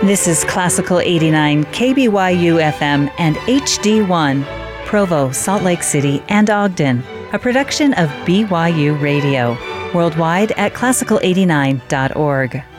This is Classical 89 KBYU FM and HD1, Provo, Salt Lake City, and Ogden, a production of BYU Radio, worldwide at classical89.org.